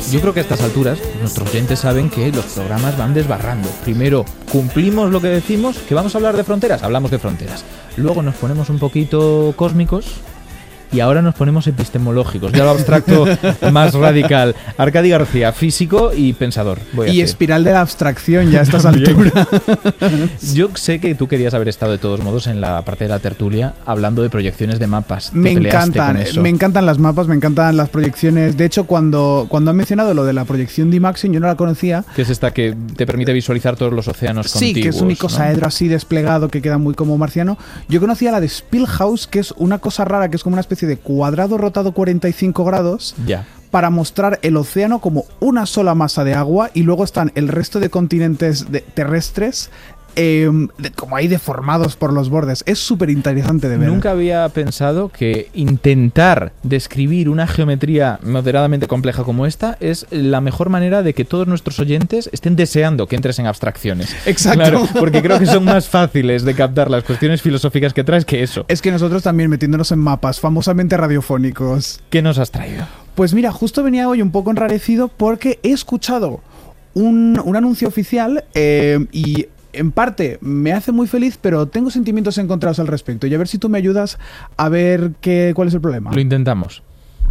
Yo creo que a estas alturas nuestros oyentes saben que los programas van desbarrando. Primero cumplimos lo que decimos, que vamos a hablar de fronteras, hablamos de fronteras. Luego nos ponemos un poquito cósmicos y ahora nos ponemos epistemológicos, ya lo abstracto más radical. Arcadi García, físico y pensador. Y espiral de la abstracción ya a estas alturas. Yo sé que tú querías haber estado de todos modos en la parte de la tertulia hablando de proyecciones de mapas. Me encantan las mapas, me encantan las proyecciones. De hecho, cuando han mencionado lo de la proyección D-Maxing, yo no la conocía. Que es esta que te permite visualizar todos los océanos contiguos. Sí, que es un icosaedro así desplegado que queda muy como marciano. Yo conocía la de Spielhaus, que es una cosa rara, que es como una especie de cuadrado rotado 45 grados para mostrar el océano como una sola masa de agua, y luego están el resto de continentes terrestres como ahí deformados por los bordes. Es súper interesante de ver. Nunca había pensado que intentar describir una geometría moderadamente compleja como esta es la mejor manera de que todos nuestros oyentes estén deseando que entres en abstracciones. Exacto. Claro, porque creo que son más fáciles de captar las cuestiones filosóficas que traes que eso. Es que nosotros también metiéndonos en mapas famosamente radiofónicos. ¿Qué nos has traído? Pues mira, justo venía hoy un poco enrarecido porque he escuchado un anuncio oficial y en parte me hace muy feliz, pero tengo sentimientos encontrados al respecto. Y a ver si tú me ayudas a ver cuál es el problema. Lo intentamos.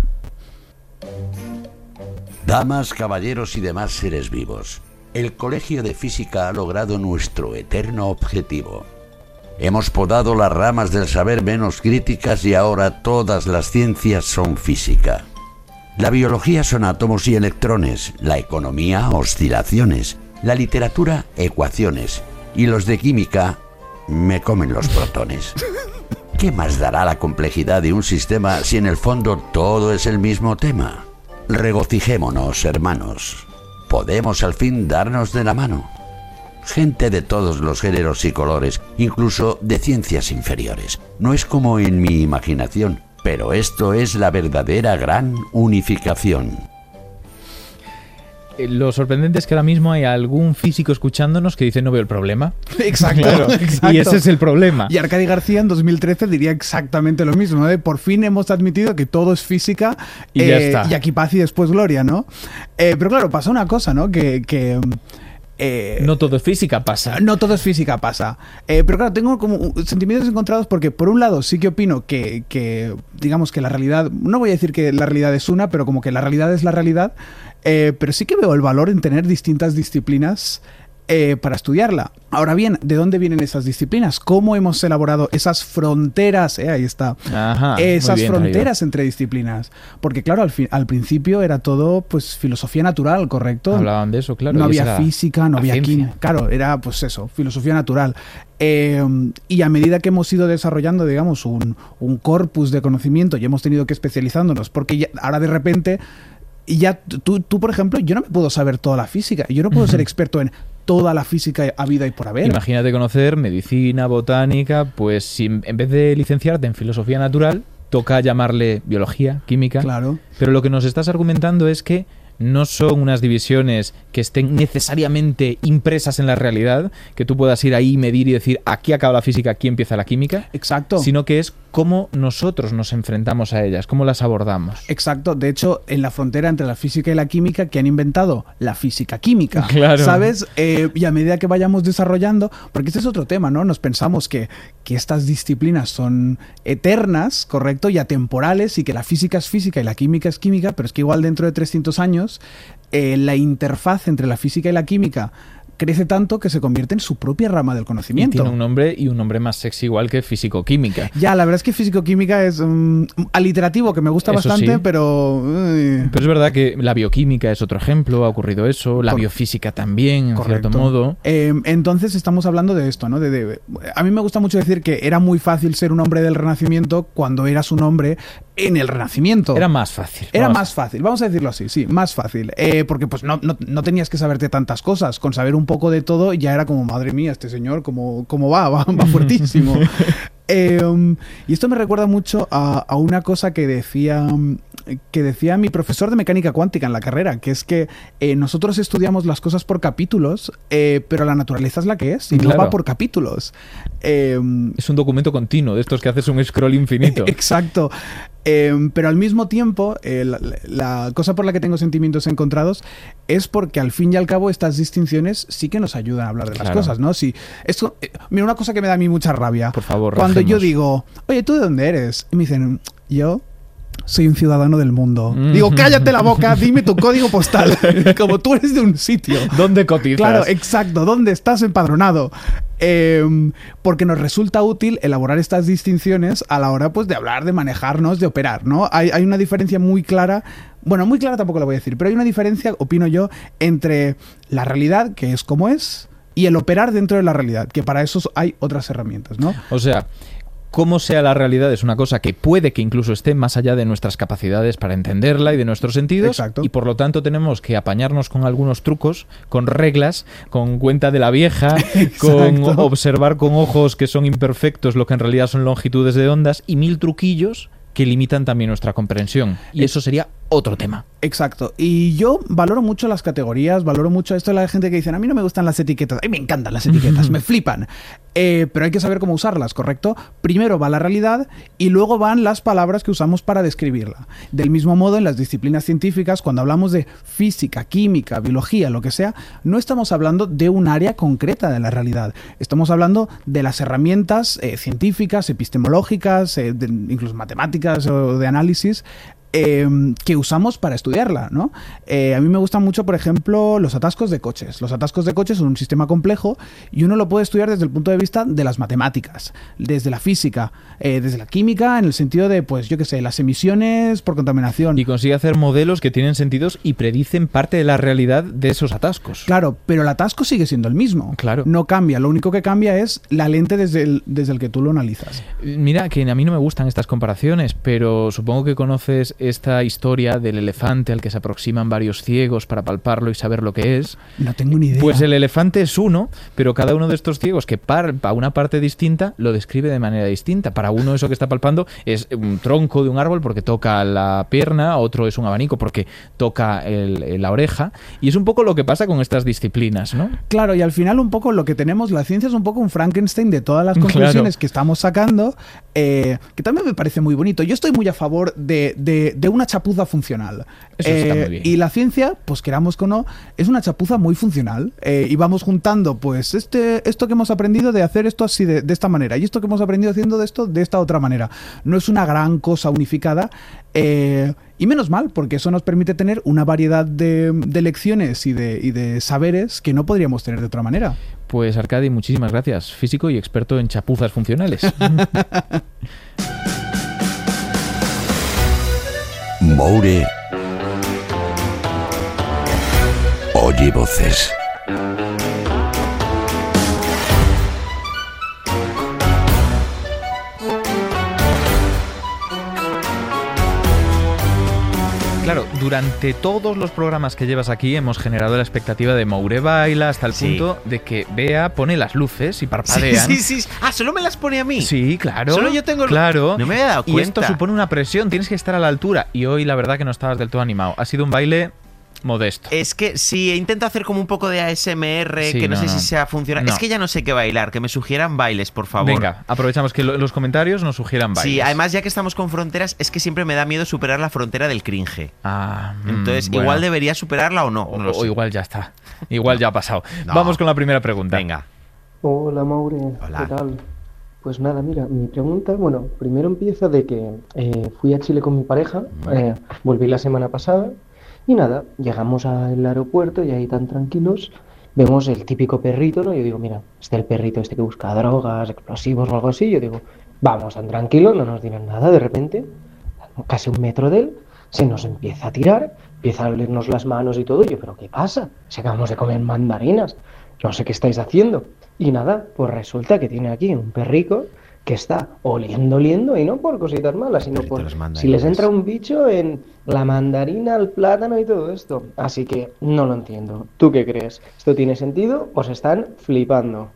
Damas, caballeros y demás seres vivos, el Colegio de Física ha logrado nuestro eterno objetivo. Hemos podado las ramas del saber menos críticas y ahora todas las ciencias son física. La biología son átomos y electrones, la economía oscilaciones, la literatura ecuaciones, y los de química me comen los protones. ¿Qué más dará la complejidad de un sistema si en el fondo todo es el mismo tema? Regocijémonos, hermanos. Podemos al fin darnos de la mano. Gente de todos los géneros y colores, incluso de ciencias inferiores. No es como en mi imaginación, pero esto es la verdadera gran unificación. Lo sorprendente es que ahora mismo hay algún físico escuchándonos que dice no veo el problema. Exacto, claro, exacto. Y ese es el problema. Y Arcadi García en 2013 diría exactamente lo mismo, ¿no? Por fin hemos admitido que todo es física y ya está. Y aquí paz y después gloria, ¿no? Pero claro, pasa una cosa, ¿no? No todo es física, pasa. No todo es física, pasa. Pero claro, tengo como sentimientos encontrados porque por un lado sí que opino que digamos que la realidad, no voy a decir que la realidad es una, pero como que la realidad es la realidad, pero sí que veo el valor en tener distintas disciplinas para estudiarla. Ahora bien, ¿de dónde vienen esas disciplinas? ¿Cómo hemos elaborado esas fronteras? Ahí está. Ajá, esas bien, fronteras entre disciplinas. Porque claro, al principio era todo pues filosofía natural, ¿correcto? Hablaban de eso, claro. No había física, no había ciencia. química. Claro, era pues eso, filosofía natural. Y a medida que hemos ido desarrollando, digamos, un corpus de conocimiento y hemos tenido que especializándonos, porque ya, ahora de repente... Y ya tú, por ejemplo, yo no me puedo saber toda la física. Yo no puedo ser experto en toda la física habida y por haber. Imagínate conocer medicina, botánica, pues si en vez de licenciarte en filosofía natural, toca llamarle biología, química. Claro. Pero lo que nos estás argumentando es que no son unas divisiones que estén necesariamente impresas en la realidad, que tú puedas ir ahí, medir y decir aquí acaba la física, aquí empieza la química. Exacto. Sino que es cómo nosotros nos enfrentamos a ellas, cómo las abordamos. Exacto. De hecho, en la frontera entre la física y la química, que han inventado la física química. Claro. ¿Sabes? Y a medida que vayamos desarrollando, porque este es otro tema, ¿no? Nos pensamos que estas disciplinas son eternas, ¿correcto? Y atemporales, y que la física es física y la química es química, pero es que igual dentro de 300 años la interfaz entre la física y la química crece tanto que se convierte en su propia rama del conocimiento. Y tiene un nombre más sexy igual que físico-química. Ya, la verdad es que físico-química es aliterativo, que me gusta eso bastante, sí. pero es verdad que la bioquímica es otro ejemplo, ha ocurrido eso, la biofísica también, en correcto. cierto modo. Entonces estamos hablando de esto, ¿no? A mí me gusta mucho decir que era muy fácil ser un hombre del Renacimiento cuando eras un hombre en el Renacimiento. Era más fácil. Era más fácil, vamos a decirlo así, sí, más fácil. Porque pues no tenías que saberte tantas cosas. Con saber un poco de todo ya era como, madre mía, este señor, cómo va fuertísimo. Y esto me recuerda mucho a una cosa que decía que decía mi profesor de mecánica cuántica en la carrera, que es que nosotros estudiamos las cosas por capítulos, pero la naturaleza es la que es y no va por capítulos. Es un documento continuo, de estos que haces un scroll infinito. Exacto. Pero al mismo tiempo, la cosa por la que tengo sentimientos encontrados es porque al fin y al cabo estas distinciones sí que nos ayudan a hablar de las cosas, ¿no? Si esto, mira, una cosa que me da a mí mucha rabia. Por favor, cuando rajemos. yo digo, oye, ¿tú de dónde eres? Y me dicen, yo soy un ciudadano del mundo. Digo, cállate la boca, dime tu código postal. Como tú eres de un sitio. ¿Dónde cotizas? Claro, exacto. ¿Dónde estás empadronado? Porque nos resulta útil elaborar estas distinciones a la hora, pues, de hablar, de manejarnos, de operar, ¿no? Hay una diferencia muy clara. Bueno, muy clara tampoco la voy a decir, pero hay una diferencia, opino yo, entre la realidad, que es como es, y el operar dentro de la realidad, que para eso hay otras herramientas, ¿no? O sea, cómo sea la realidad es una cosa que puede que incluso esté más allá de nuestras capacidades para entenderla y de nuestros sentidos. Exacto. Y por lo tanto tenemos que apañarnos con algunos trucos, con reglas, con cuenta de la vieja, con observar con ojos que son imperfectos lo que en realidad son longitudes de ondas y mil truquillos que limitan también nuestra comprensión. Y eso sería otro tema. Exacto. Y yo valoro mucho las categorías, valoro mucho esto de la gente que dicen, a mí no me gustan las etiquetas. A mí me encantan las etiquetas, me flipan. Pero hay que saber cómo usarlas, ¿correcto? Primero va la realidad y luego van las palabras que usamos para describirla. Del mismo modo, en las disciplinas científicas, cuando hablamos de física, química, biología, lo que sea, no estamos hablando de un área concreta de la realidad. Estamos hablando de las herramientas científicas, epistemológicas, incluso matemáticas o de análisis, que usamos para estudiarla, ¿no? A mí me gustan mucho, por ejemplo, los atascos de coches. Los atascos de coches son un sistema complejo y uno lo puede estudiar desde el punto de vista de las matemáticas, desde la física, desde la química, en el sentido de, pues, yo qué sé, las emisiones por contaminación. Y consigue hacer modelos que tienen sentidos y predicen parte de la realidad de esos atascos. Claro, pero el atasco sigue siendo el mismo. Claro. No cambia. Lo único que cambia es la lente desde el que tú lo analizas. Mira, que a mí no me gustan estas comparaciones, pero supongo que conoces esta historia del elefante al que se aproximan varios ciegos para palparlo y saber lo que es. No tengo ni idea. Pues el elefante es uno, pero cada uno de estos ciegos que palpa una parte distinta lo describe de manera distinta. Para uno eso que está palpando es un tronco de un árbol porque toca la pierna, otro es un abanico porque toca la oreja, y es un poco lo que pasa con estas disciplinas, ¿no? Claro, y al final un poco lo que tenemos, la ciencia es un poco un Frankenstein de todas las conclusiones que estamos sacando, que también me parece muy bonito. Yo estoy muy a favor de una chapuza funcional. Eso está muy bien. Y la ciencia, pues queramos o no, es una chapuza muy funcional. Y vamos juntando, pues, esto que hemos aprendido de hacer esto así de esta manera, y esto que hemos aprendido haciendo de esto de esta otra manera. No es una gran cosa unificada. Y menos mal, porque eso nos permite tener una variedad de lecciones y de saberes que no podríamos tener de otra manera. Pues Arcadi, muchísimas gracias. Físico y experto en chapuzas funcionales. Moure oye voces. Claro, durante todos los programas que llevas aquí hemos generado la expectativa de Moure baila hasta el punto de que Bea pone las luces y parpadean. Sí. Ah, ¿solo me las pone a mí? Sí, claro. Solo yo tengo... Claro. No me había dado cuenta. Y esto supone una presión, tienes que estar a la altura. Y hoy la verdad que no estabas del todo animado. Ha sido un baile modesto. Es que si intento hacer como un poco de ASMR, Sí, que no no, sé no. si sea funcional. No. Es que ya no sé qué bailar, que me sugieran bailes, por favor. Venga, aprovechamos que los comentarios nos sugieran bailes. Sí, además ya que estamos con fronteras, es que siempre me da miedo superar la frontera del cringe. Entonces, bueno. igual debería superarla o no. No lo O sé. igual ya está. Igual ya ha pasado. No. Vamos con la primera pregunta. Venga. Hola Maure, Hola. ¿qué tal? Pues nada, mira, mi pregunta, bueno, primero empieza de que fui a Chile con mi pareja, volví la semana pasada y nada, llegamos al aeropuerto y ahí tan tranquilos vemos el típico perrito, ¿no? Yo digo, mira, el perrito este que busca drogas, explosivos o algo así, yo digo, vamos tan tranquilos, no nos dirán nada, de repente, casi 1 metro de él, se nos empieza a tirar, empieza a olernos las manos y todo, y yo, ¿pero qué pasa? Si acabamos de comer mandarinas, no sé qué estáis haciendo. Y nada, pues resulta que tiene aquí un perrico que está oliendo y no por cositas malas, sino Perrito por las mandarinas. si les entra un bicho en la mandarina, el plátano y todo esto. Así que no lo entiendo. ¿Tú qué crees? ¿Esto tiene sentido o se están flipando?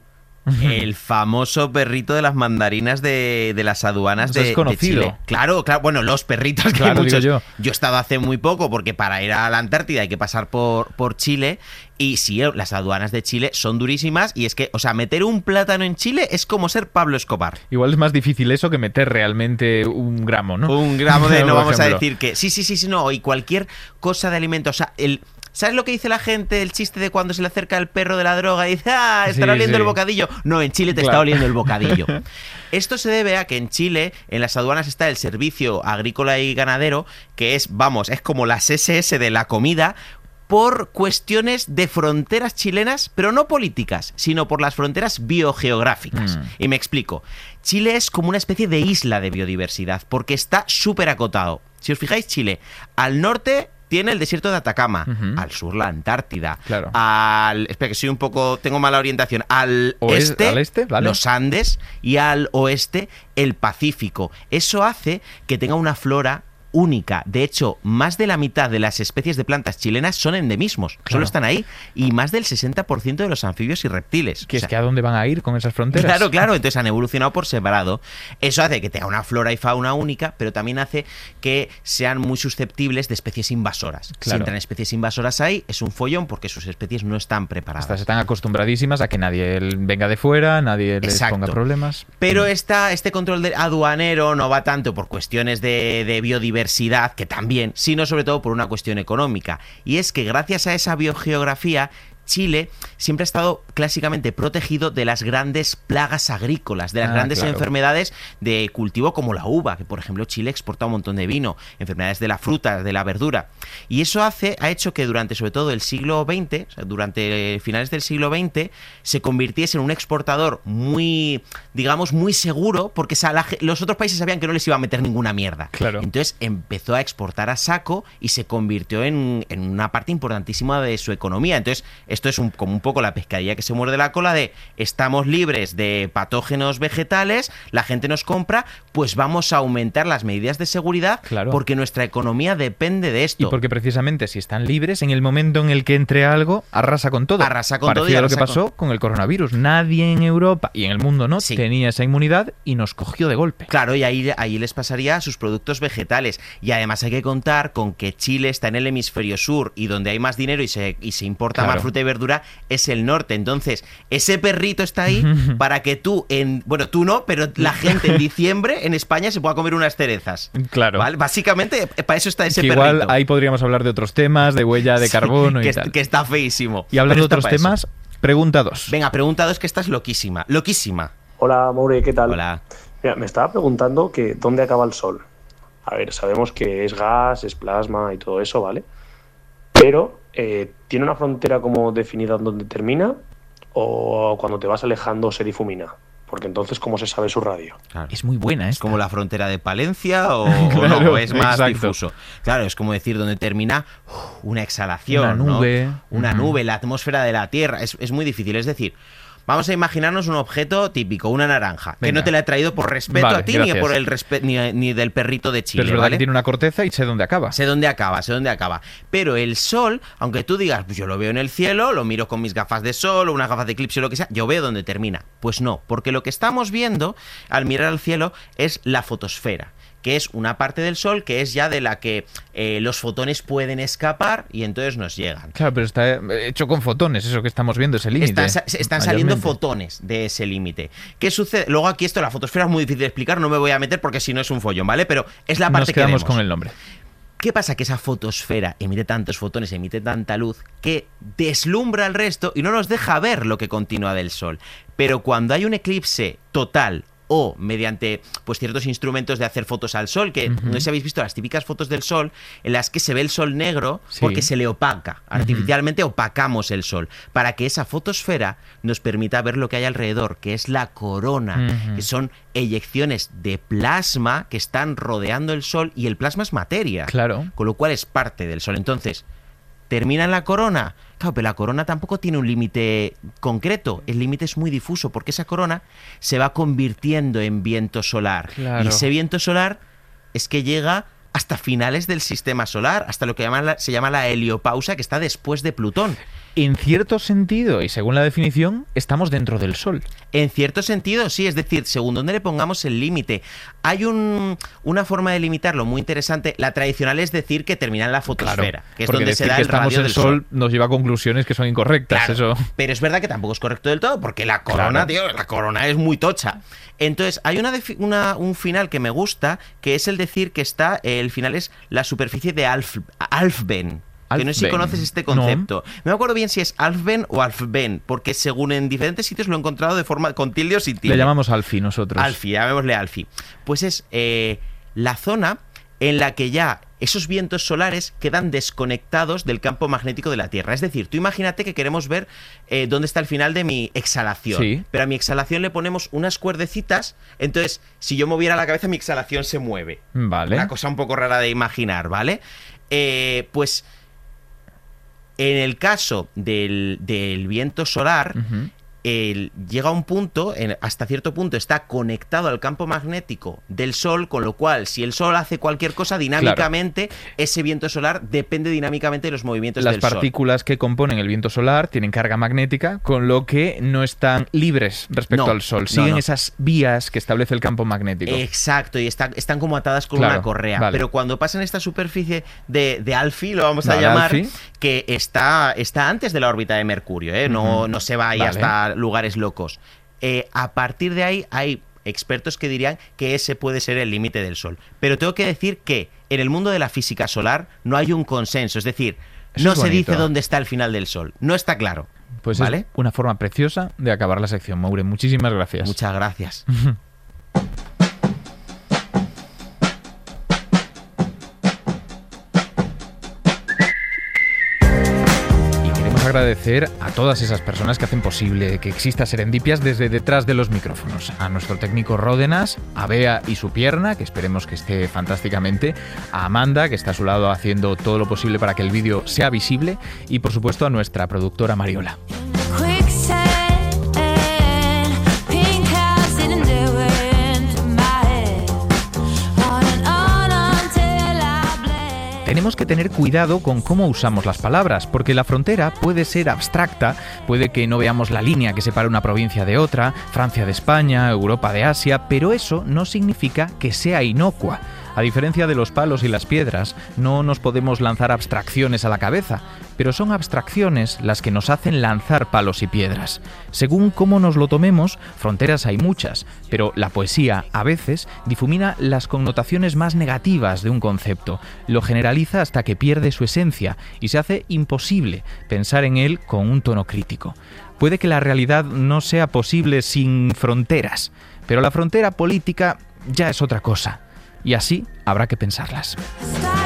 El famoso perrito de las mandarinas de las aduanas Eso es de conocido. Chile. Claro, bueno, los perritos que Claro, hay muchos. digo yo. Yo he estado hace muy poco porque para ir a la Antártida hay que pasar por Chile y sí, las aduanas de Chile son durísimas y es que, o sea, meter un plátano en Chile es como ser Pablo Escobar. Igual es más difícil eso que meter realmente un gramo, ¿no? Un gramo de, no Por vamos a ejemplo. decir que sí, no, y cualquier cosa de alimento, o sea, ¿sabes lo que dice la gente? El chiste de cuando se le acerca el perro de la droga y dice, estará Sí, oliendo sí. el bocadillo. No, en Chile te Claro. está oliendo el bocadillo. Esto se debe a que en Chile, en las aduanas está el Servicio Agrícola y Ganadero, que es como las SS de la comida, por cuestiones de fronteras chilenas, pero no políticas, sino por las fronteras biogeográficas. Y me explico. Chile es como una especie de isla de biodiversidad, porque está súper acotado. Si os fijáis, Chile, al norte tiene el desierto de Atacama, al sur la Antártida, Claro. espera que tengo mala orientación, al al este, vale. los Andes y al oeste el Pacífico. Eso hace que tenga una flora única. De hecho, más de la mitad de las especies de plantas chilenas son endemismos. Claro. Solo están ahí. Y más del 60% de los anfibios y reptiles. Que O es sea, que ¿a dónde van a ir con esas fronteras? Claro, entonces han evolucionado por separado. Eso hace que tenga una flora y fauna única, pero también hace que sean muy susceptibles de especies invasoras. Si Claro. entran especies invasoras ahí, es un follón porque sus especies no están preparadas. Estas están acostumbradísimas a que nadie venga de fuera, nadie les Exacto. ponga problemas. Pero este control aduanero no va tanto por cuestiones de biodiversidad, que también, sino sobre todo por una cuestión económica. Y es que gracias a esa biogeografía, Chile siempre ha estado clásicamente protegido de las grandes plagas agrícolas, de las grandes claro. enfermedades de cultivo como la uva, que por ejemplo Chile exporta un montón de vino, enfermedades de la fruta, de la verdura. Y eso ha hecho que durante sobre todo el siglo XX, o sea, durante finales del siglo XX, se convirtiese en un exportador muy, digamos, muy seguro, porque los otros países sabían que no les iba a meter ninguna mierda. Claro. Entonces empezó a exportar a saco y se convirtió en una parte importantísima de su economía. Entonces, esto es como un poco la pescadilla que se muerde la cola de estamos libres de patógenos vegetales, la gente nos compra, pues vamos a aumentar las medidas de seguridad Claro. porque nuestra economía depende de esto. Y porque precisamente si están libres, en el momento en el que entre algo, arrasa con todo. Arrasa con todo y Parecido a lo que arrasa pasó con el coronavirus. Nadie en Europa y en el mundo no Sí. tenía esa inmunidad y nos cogió de golpe. Claro, y ahí les pasaría a sus productos vegetales. Y además hay que contar con que Chile está en el hemisferio sur y donde hay más dinero y se importa Claro. más fruta y verdura es el norte. Entonces, ese perrito está ahí para que tú tú no, pero la gente en diciembre en España se pueda comer unas cerezas. Claro. ¿Vale? Básicamente, para eso está ese Que perrito. igual ahí podríamos hablar de otros temas, de huella de Sí, carbono que, y tal. que está feísimo. Y hablando de Pero otros está para temas, pregunta 2. eso. Venga, pregunta 2, que esta es loquísima. Loquísima. Hola, Maure, ¿qué tal? Hola. Mira, me estaba preguntando que dónde acaba el Sol. A ver, sabemos que es gas, es plasma y todo eso, ¿vale? Pero, ¿tiene una frontera como definida donde termina? ¿O cuando te vas alejando se difumina? Porque entonces, ¿cómo se sabe su radio? Claro. Es muy buena, ¿Es como la frontera de Palencia o Claro, no? ¿O es más exacto. difuso? Claro, es como decir donde termina una exhalación, Una ¿no? nube. Una Ujú. nube, la atmósfera de la Tierra. Es muy difícil. Es decir, vamos a imaginarnos un objeto típico, una naranja, que Venga. no te la he traído por respeto Vale, a ti gracias. ni por ni del perrito de Chile, Pero es verdad ¿vale? que tiene una corteza y sé dónde acaba. Sé dónde acaba. Pero el sol, aunque tú digas, pues yo lo veo en el cielo, lo miro con mis gafas de sol o unas gafas de eclipse o lo que sea, yo veo dónde termina. Pues no, porque lo que estamos viendo al mirar al cielo es la fotosfera, que es una parte del sol que es ya de la que los fotones pueden escapar y entonces nos llegan. Claro, pero está hecho con fotones, eso que estamos viendo, ese límite. Están saliendo mayormente. fotones de ese límite. ¿Qué sucede? Luego aquí la fotosfera es muy difícil de explicar, no me voy a meter porque si no es un follón, ¿vale? Pero es la parte Nos quedamos que vemos. con el nombre. ¿Qué pasa? Que esa fotosfera emite tantos fotones, emite tanta luz, que deslumbra el resto y no nos deja ver lo que continúa del Sol. Pero cuando hay un eclipse total o mediante pues ciertos instrumentos de hacer fotos al Sol, que no sé si habéis visto las típicas fotos del Sol en las que se ve el Sol negro Sí. porque se le opaca. Artificialmente opacamos el Sol para que esa fotosfera nos permita ver lo que hay alrededor, que es la corona, que son eyecciones de plasma que están rodeando el Sol y el plasma es materia. Claro. Con lo cual es parte del Sol. Entonces, ¿termina en la corona? Claro, pero la corona tampoco tiene un límite concreto. El límite es muy difuso porque esa corona se va convirtiendo en viento solar. Claro. Y ese viento solar es que llega hasta finales del sistema solar, hasta lo que se llama la heliopausa, que está después de Plutón. en cierto sentido, y según la definición, estamos dentro del Sol. En cierto sentido, sí, es decir, según donde le pongamos el límite. Hay una forma de limitarlo muy interesante. La tradicional es decir que termina en la fotosfera, que es porque donde decir se da que el estamos radio en del Sol nos lleva a conclusiones que son incorrectas. Claro, Eso. pero es verdad que tampoco es correcto del todo, porque la corona, Claro. tío, la corona es muy tocha. Entonces, hay un final que me gusta, que es el decir que el final es la superficie de Alfvén. Que no sé si Alfvén. conoces este concepto. No me acuerdo bien si es Alfvén o Alfvén, porque según en diferentes sitios lo he encontrado de forma con tilde o sin tilde. Le llamamos Alfie nosotros. Alfie, llamémosle Alfie. Pues es la zona en la que ya esos vientos solares quedan desconectados del campo magnético de la Tierra. Es decir, tú imagínate que queremos ver dónde está el final de mi exhalación. Sí. Pero a mi exhalación le ponemos unas cuerdecitas, entonces si yo moviera la cabeza mi exhalación se mueve. Vale. Una cosa un poco rara de imaginar, ¿vale? Pues en el caso del viento solar, Ujú. llega a un punto, hasta cierto punto está conectado al campo magnético del Sol, con lo cual si el Sol hace cualquier cosa dinámicamente, ese viento solar depende dinámicamente de los movimientos Las del Sol. partículas que componen el viento solar tienen carga magnética, con lo que no están libres respecto No, al Sol. no, Siguen no. esas vías que establece el campo magnético. Exacto, y están como atadas con Claro, una correa. vale. Pero cuando pasan esta superficie de Alfie, lo vamos a Vale, llamar, Alfie. que está antes de la órbita de Mercurio, no, Ujú. no se va ahí Vale. hasta lugares locos. A partir de ahí hay expertos que dirían que ese puede ser el límite del Sol. Pero tengo que decir que en el mundo de la física solar no hay un consenso, es decir, Eso no es se dice bonito. dónde está el final del Sol. No está claro. Pues ¿vale? es una forma preciosa de acabar la sección, Maure. Muchísimas gracias. Muchas gracias. Y queremos agradecer a todas esas personas que hacen posible que exista Serendipias desde detrás de los micrófonos. A nuestro técnico Ródenas, a Bea y su pierna, que esperemos que esté fantásticamente, a Amanda, que está a su lado haciendo todo lo posible para que el vídeo sea visible, y por supuesto a nuestra productora Mariola. Tenemos que tener cuidado con cómo usamos las palabras, porque la frontera puede ser abstracta, puede que no veamos la línea que separa una provincia de otra, Francia de España, Europa de Asia, pero eso no significa que sea inocua. A diferencia de los palos y las piedras, no nos podemos lanzar abstracciones a la cabeza, pero son abstracciones las que nos hacen lanzar palos y piedras. Según cómo nos lo tomemos, fronteras hay muchas, pero la poesía, a veces, difumina las connotaciones más negativas de un concepto, lo generaliza hasta que pierde su esencia y se hace imposible pensar en él con un tono crítico. Puede que la realidad no sea posible sin fronteras, pero la frontera política ya es otra cosa. Y así habrá que pensarlas.